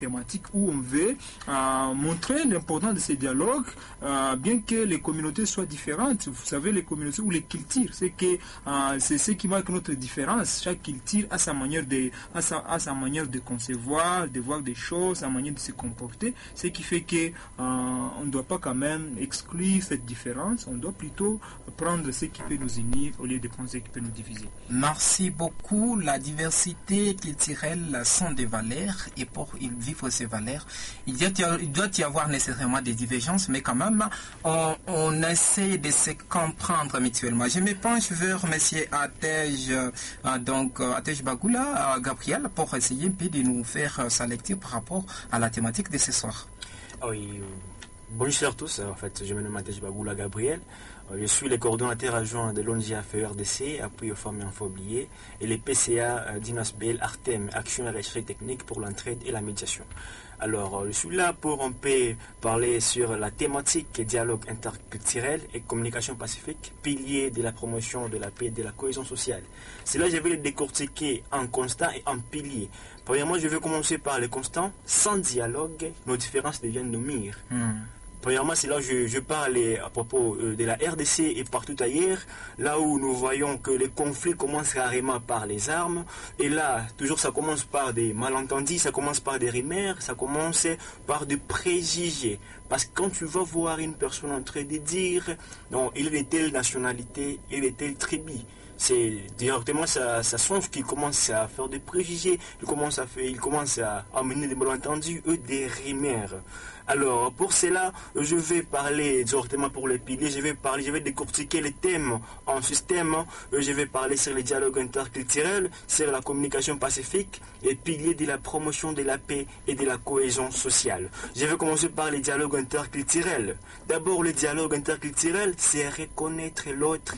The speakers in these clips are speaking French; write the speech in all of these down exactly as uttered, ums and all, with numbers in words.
thématique où on veut euh, montrer l'importance de ces dialogues, euh, bien que les communautés soient différentes. Vous savez, les communautés ou les cultures, c'est que euh, c'est ce qui marque notre différence. Chaque culture a sa manière de, a sa, a sa manière de concevoir, de voir des choses, sa manière de se comporter, ce qui fait que euh, on ne doit pas quand même exclure cette différence. On doit plutôt prendre ce qui peut nous unir au lieu de prendre ce qui peut nous diviser. Merci beaucoup. La diversité culturelle sont des valeurs et pour vivre ces valeurs, il doit, y avoir, il doit y avoir nécessairement des divergences, mais quand même, on, on essaie de se comprendre mutuellement. Je me penche vers M. Atej, euh, donc Atej Bagoula, euh, Gabriel, pour essayer un peu de nous faire euh, sa lecture par rapport à la thématique de ce soir. Oui, bonjour à tous. En fait, je me nomme Atej Bagoula Gabriel. Je suis le coordonnateur adjoint de l'O N G A F E R D C, appui aux femmes et enfants oubliés, et les P C A d'INASBL, Artem, Action et Recherche technique pour l'entraide et la médiation. Alors, je suis là pour un peu parler sur la thématique dialogue interculturel et communication pacifique, pilier de la promotion de la paix et de la cohésion sociale. C'est là que je vais le décortiquer en constant et en pilier. Premièrement, je vais commencer par le constant. Sans dialogue, nos différences deviennent nos murs. Hmm. Premièrement, c'est là que je, je parle à propos de la R D C et partout ailleurs, là où nous voyons que les conflits commencent rarement par les armes. Et là, toujours ça commence par des malentendus, ça commence par des rumeurs, ça commence par des préjugés. Parce que quand tu vas voir une personne en train de dire, non, il est de telle nationalité, il est de telle tribu, c'est directement ça, ça songe qu'il commence à faire des préjugés, il commence à faire, il commence à amener des malentendus, eux, des rumeurs. Alors, pour cela, je vais parler directement pour les piliers, je vais parler, je vais décortiquer les thèmes en système, je vais parler sur les dialogues interculturels, sur la communication pacifique, les piliers de la promotion de la paix et de la cohésion sociale. Je vais commencer par les dialogues interculturels. D'abord, le dialogue interculturel, c'est reconnaître l'autre,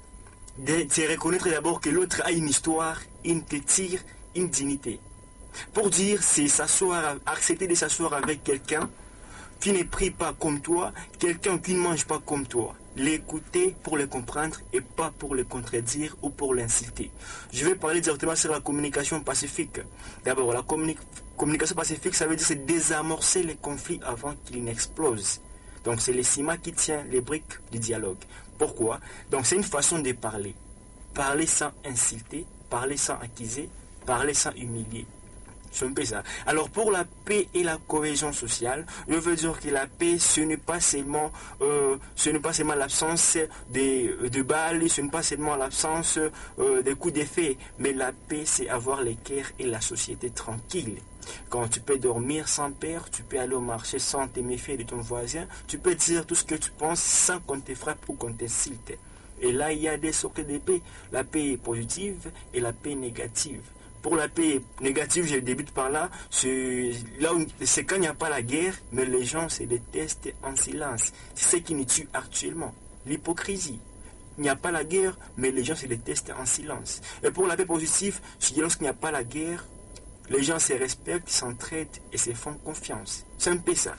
c'est reconnaître d'abord que l'autre a une histoire, une culture, une dignité. Pour dire, c'est s'asseoir, accepter de s'asseoir avec quelqu'un qui ne prie pas comme toi, quelqu'un qui ne mange pas comme toi. L'écouter pour le comprendre et pas pour le contredire ou pour l'insulter. Je vais parler directement sur la communication pacifique. D'abord, la communi- communication pacifique, ça veut dire c'est désamorcer les conflits avant qu'ils n'explosent. Donc c'est le ciment qui tient les briques du dialogue. Pourquoi? Donc c'est une façon de parler. Parler sans insulter, parler sans accuser, parler sans humilier. C'est un peu ça. Alors pour la paix et la cohésion sociale, je veux dire que la paix, ce n'est pas seulement, euh, ce n'est pas seulement l'absence de, de balles, ce n'est pas seulement l'absence euh, des coups d'effet, mais la paix, c'est avoir les cœurs et la société tranquille. Quand tu peux dormir sans peur, tu peux aller au marché sans te méfier de ton voisin, tu peux dire tout ce que tu penses sans qu'on te frappe ou qu'on t'insulte. Et là, il y a des sortes de paix. La paix positive et la paix négative. Pour la paix négative, je débute par là, c'est là où c'est quand il n'y a pas la guerre, mais les gens se détestent en silence. C'est ce qui nous tue actuellement, l'hypocrisie. Il n'y a pas la guerre, mais les gens se détestent en silence. Et pour la paix positive, je dis lorsqu'il n'y a pas la guerre, les gens se respectent, s'entraident et se font confiance. C'est un peu ça.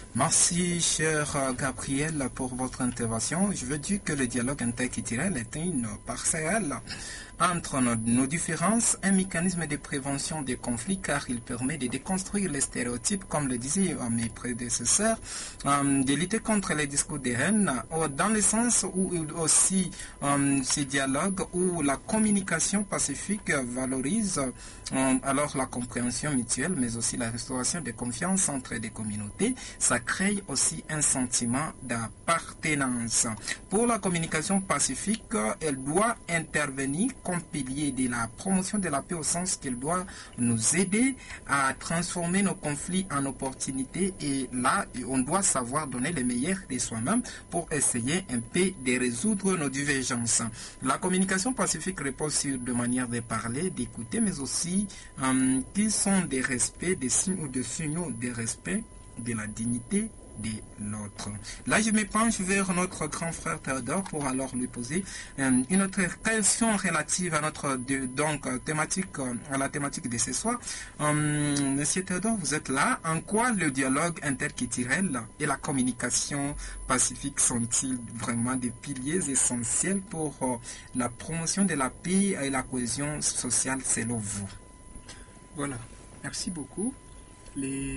Merci, cher Gabriel, pour votre intervention. Je veux dire que le dialogue interculturel est une parcelle entre nos, nos différences, un mécanisme de prévention des conflits car il permet de déconstruire les stéréotypes, comme le disaient mes prédécesseurs, euh, de lutter contre les discours de haine, dans le sens où aussi euh, ces dialogues où la communication pacifique valorise euh, alors la compréhension mutuelle, mais aussi la restauration de confiance entre des communautés. Ça crée aussi un sentiment d'appartenance. Pour la communication pacifique, elle doit intervenir comme pilier de la promotion de la paix au sens qu'elle doit nous aider à transformer nos conflits en opportunités et là, on doit savoir donner le meilleur de soi-même pour essayer un peu de résoudre nos divergences. La communication pacifique repose sur deux manières de parler, d'écouter, mais aussi euh, qui sont des respects, des signes ou des signaux de respect de la dignité de l'autre. Là, je me penche vers notre grand frère Théodore pour alors lui poser euh, une autre question relative à notre de, donc thématique, euh, à la thématique de ce soir. Euh, Monsieur Théodore, vous êtes là. En quoi le dialogue interculturel et la communication pacifique sont-ils vraiment des piliers essentiels pour euh, la promotion de la paix et la cohésion sociale selon vous? Voilà. Merci beaucoup. les